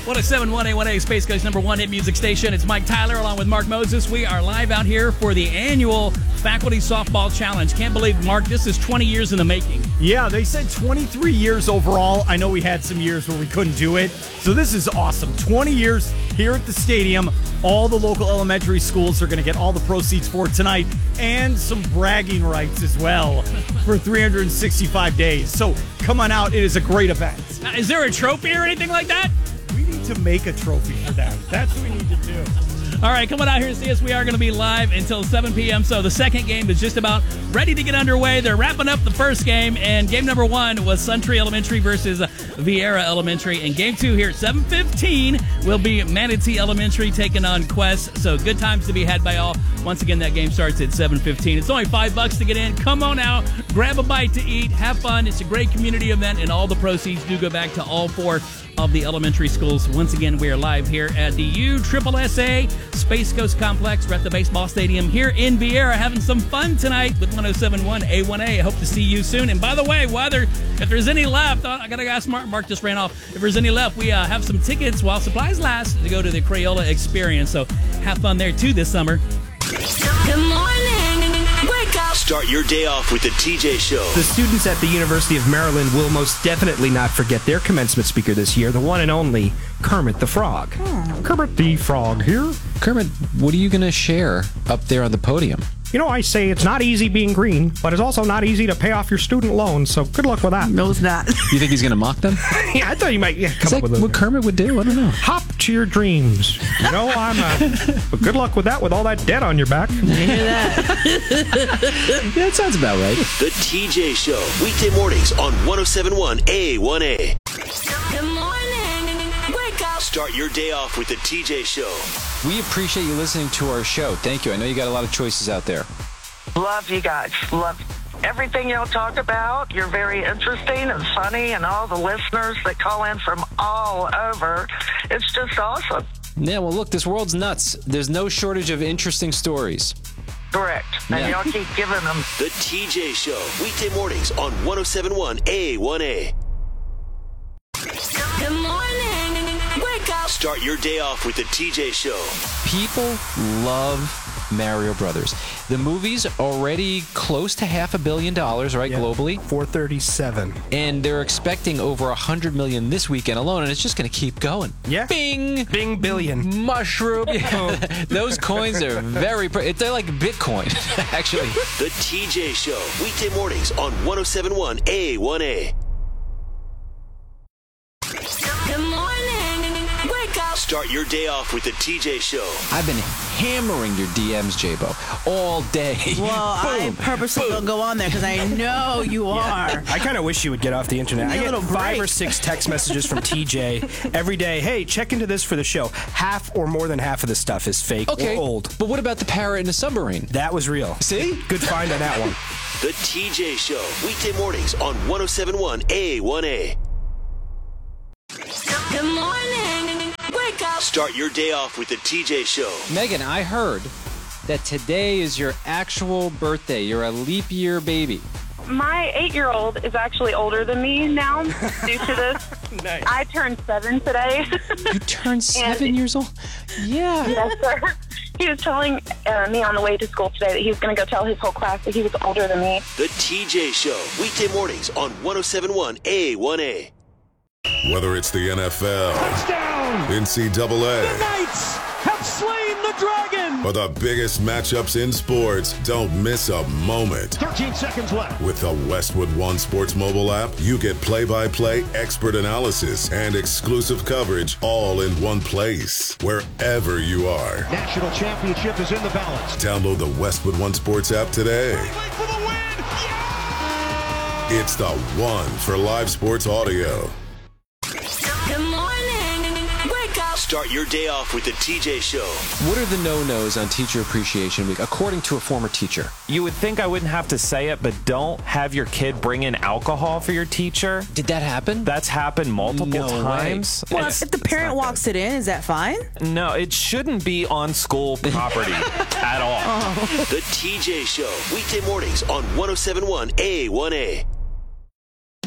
1071 A1A, Space Coast #1 hit music station. It's Mike Tyler along with Mark Moses. We are live out here for the annual Faculty Softball Challenge. Can't believe, Mark, this is 20 years in the making. Yeah, they said 23 years overall. I know we had some years where we couldn't do it. So this is awesome. 20 years here at the stadium. All the local elementary schools are going to get all the proceeds for it tonight and some bragging rights as well for 365 days. So come on out. It is a great event. Now, is there a trophy or anything like that? We need to make a trophy for them. That's what we need to do. All right, come on out here and see us. We are going to be live until 7 p.m. So the second game is just about ready to get underway. They're wrapping up the first game, and game number 1 was Suntree Elementary versus Viera Elementary. And game 2 here at 7:15 will be Manatee Elementary taking on Quest. So good times to be had by all. Once again, that game starts at 7:15. It's only $5 to get in. Come on out, grab a bite to eat, have fun. It's a great community event, and all the proceeds do go back to all 4 of the elementary schools. Once again, we are live here at the USSSA Space Coast Complex. We're at the baseball stadium here in Viera, having some fun tonight with 1071 A1A. I hope to see you soon. And by the way, if there's any left, I got to ask Mark just ran off. If there's any left, we have some tickets while supplies last to go to the Crayola Experience. So have fun there too this summer. Good morning. Wake up. Start your day off with the TJ Show. The students at the University of Maryland will most definitely not forget their commencement speaker this year, the one and only Kermit the Frog. Kermit the Frog here. Kermit, what are you going to share up there on the podium? You know, I say it's not easy being green, but it's also not easy to pay off your student loans, so good luck with that. No, it's not. You think he's going to mock them? Yeah, I thought you might come up with what Kermit would do. I don't know. Hop to your dreams. You know, but good luck with that with all that debt on your back. You hear that? Yeah, that sounds about right. The TJ Show, weekday mornings on 1071 A1A. Good morning. Wake up. Start your day off with the TJ Show. We appreciate you listening to our show. Thank you. I know you got a lot of choices out there. Love you guys. Love everything y'all talk about. You're very interesting and funny, and all the listeners that call in from all over. It's just awesome. Yeah, well, look, this world's nuts. There's no shortage of interesting stories. Correct. And y'all keep giving them. The TJ Show, weekday mornings on 1071 A1A. Good morning. Wake up. Start your day off with the TJ Show. People love Mario Brothers. The movie's already close to $500 million, right, globally? 437. And they're expecting over 100 million this weekend alone, and it's just going to keep going. Yeah. Bing! Bing billion. Mushroom. Those coins are they're like Bitcoin, actually. The TJ Show, weekday mornings on 1071 A1A. Good morning. Wake up. Start your day off with the TJ Show. I've been hammering your DMs, J-Bo, all day. Well, I purposely don't go on there because I know you are. I kind of wish you would get off the internet. I get 5 or 6 text messages from TJ every day. Hey, check into this for the show. Half or more than half of the stuff is fake or old. But what about the parrot in the submarine? That was real. See? Good find on that one. The TJ Show, weekday mornings on 1071 A1A. Good morning. Wake up. Start your day off with the TJ Show. Megan, I heard that today is your actual birthday. You're a leap year baby. My 8-year-old is actually older than me now due to this. Nice. I turned 7 today. You turned 7 years old? Yeah. Yes, sir. He was telling me on the way to school today that he was going to go tell his whole class that he was older than me. The TJ Show, weekday mornings on 1071 A1A. Whether it's the NFL, Touchdown! NCAA, The Knights have slain the dragon! or the biggest matchups in sports, don't miss a moment. 13 seconds left. With the Westwood One Sports mobile app, you get play-by-play expert analysis and exclusive coverage all in one place, wherever you are. National championship is in the balance. Download the Westwood One Sports app today. For the win! Yeah! It's the one for live sports audio. Good morning. Wake up. Start your day off with the TJ Show. What are the no-nos on Teacher Appreciation Week, according to a former teacher? You would think I wouldn't have to say it, but don't have your kid bring in alcohol for your teacher. Did that happen? That's happened multiple times. Well, if the parent walks it in, is that fine? No, it shouldn't be on school property at all. The TJ Show, weekday mornings on 1071 A1A.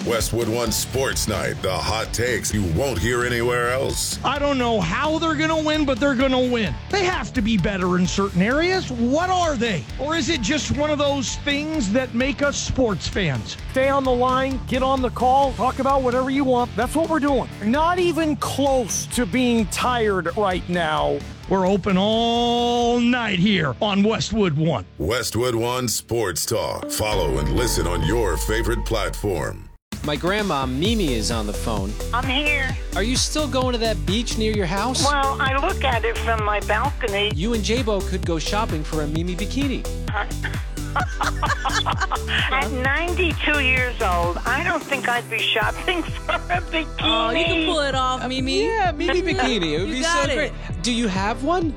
Westwood One Sports Night, the hot takes you won't hear anywhere else. I don't know how they're going to win, but they're going to win. They have to be better in certain areas. What are they? Or is it just one of those things that make us sports fans? Stay on the line, get on the call, talk about whatever you want. That's what we're doing. Not even close to being tired right now. We're open all night here on Westwood One. Westwood One Sports Talk. Follow and listen on your favorite platform. My grandma, Mimi, is on the phone. I'm here. Are you still going to that beach near your house? Well, I look at it from my balcony. You and J-Bo could go shopping for a Mimi bikini. At 92 years old, I don't think I'd be shopping for a bikini. Oh, you can pull it off, Mimi. Yeah, Mimi bikini. It would You be got so it. great. Do you have one?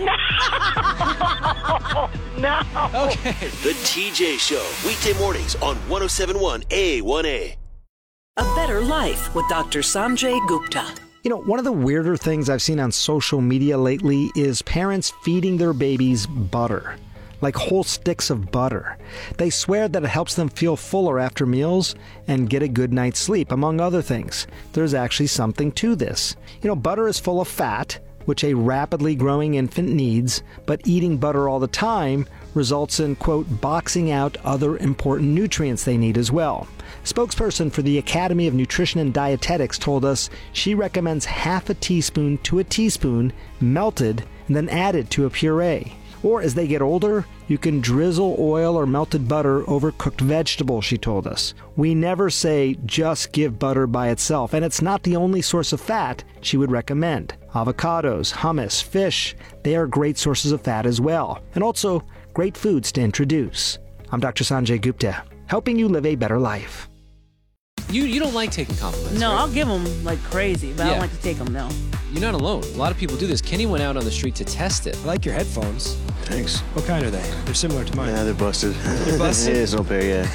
No. Okay. The TJ Show, weekday mornings on 107.1 A1A. A Better Life with Dr. Sanjay Gupta. You know, one of the weirder things I've seen on social media lately is parents feeding their babies butter, like whole sticks of butter. They swear that it helps them feel fuller after meals and get a good night's sleep, among other things. There's actually something to this. You know, butter is full of fat, which a rapidly growing infant needs, but eating butter all the time results in, quote, boxing out other important nutrients they need as well. Spokesperson for the Academy of Nutrition and Dietetics told us she recommends half a teaspoon to a teaspoon melted and then added to a puree. Or as they get older, you can drizzle oil or melted butter over cooked vegetables, she told us. We never say just give butter by itself, and it's not the only source of fat she would recommend. Avocados, hummus, fish, they are great sources of fat as well, and also great foods to introduce. I'm Dr. Sanjay Gupta, helping you live a better life. You don't like taking compliments, No, right? I'll give them like crazy, but I don't like to take them, no. You're not alone. A lot of people do this. Kenny went out on the street to test it. I like your headphones. Thanks. What kind are they? They're similar to mine. Yeah, they're busted. They're busted? Yeah, it's no pair, yeah.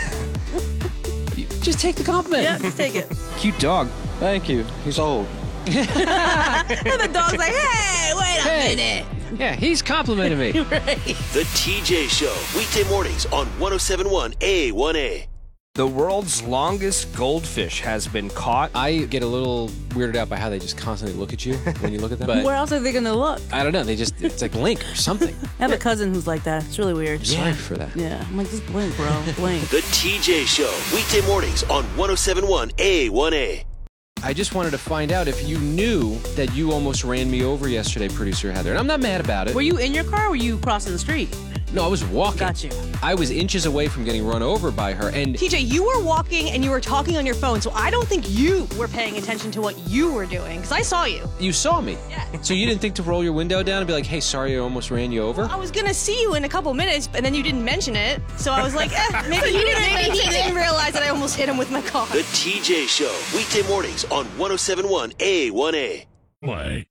Just take the compliment. Yeah, just take it. Cute dog. Thank you. He's old. And the dog's like, hey, wait a minute. Yeah, he's complimenting me. Right. The TJ Show, weekday mornings on 107.1 A1A. The world's longest goldfish has been caught. I get a little weirded out by how they just constantly look at you when you look at them. But Where else are they going to look? I don't know. It's like blink or something. I have a cousin who's like that. It's really weird. Sorry for that. Yeah, I'm like, just blink, bro. Blink. The TJ Show, weekday mornings on 107.1 A1A. I just wanted to find out if you knew that you almost ran me over yesterday, producer Heather. And I'm not mad about it. Were you in your car or were you crossing the street? No, I was walking. Got you. I was inches away from getting run over by her. And TJ, you were walking and you were talking on your phone, so I don't think you were paying attention to what you were doing, because I saw you. you saw me. Yeah. So you didn't think to roll your window down and be like, hey, sorry I almost ran you over? I was going to see you in a couple minutes, and then you didn't mention it, so I was like, maybe he didn't realize that I almost hit him with my car. The TJ Show, weekday mornings on 107.1 A1A. Play.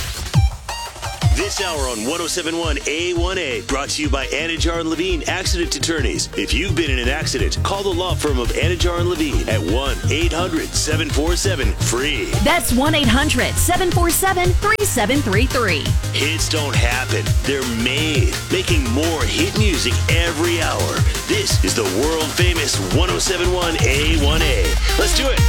This hour on 107.1 A1A, brought to you by Anajar and Levine Accident Attorneys. If you've been in an accident, call the law firm of Anajar and Levine at 1-800-747-FREE. That's 1-800-747-3733. Hits don't happen, they're made. Making more hit music every hour. This is the world famous 107.1 A1A. Let's do it.